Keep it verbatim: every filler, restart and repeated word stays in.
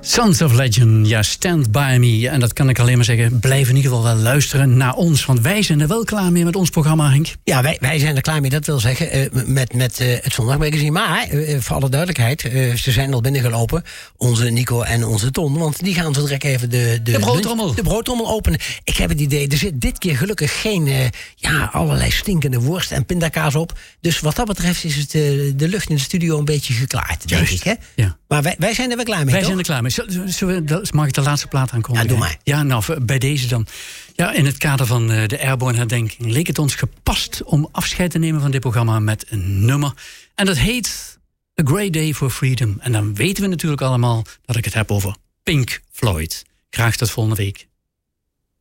Sons of Legend, ja, Stand By Me. En dat kan ik alleen maar zeggen, blijf in ieder geval wel luisteren naar ons. Want wij zijn er wel klaar mee met ons programma, Henk. Ja, wij, wij zijn er klaar mee, dat wil zeggen, uh, met, met uh, het Zondagmagazine. Maar, uh, voor alle duidelijkheid, uh, ze zijn al binnengelopen. Onze Nico en onze Ton. Want die gaan zo direct even de... De, de broodtrommel. De broodtrommel openen. Ik heb het idee, er zit dit keer gelukkig geen... Uh, ja, allerlei stinkende worst en pindakaas op. Dus wat dat betreft is het, uh, de lucht in de studio een beetje geklaard, denk ik. Hè? Ja. Maar wij, wij zijn er wel klaar mee, Wij toch? zijn er klaar mee. Zullen we, mag ik de laatste plaat aankomen? Ja, doe maar. Ja, nou, bij deze dan. Ja, in het kader van de Airborne herdenking leek het ons gepast om afscheid te nemen van dit programma met een nummer. En dat heet A Great Day for Freedom. En dan weten we natuurlijk allemaal dat ik het heb over Pink Floyd. Graag tot volgende week.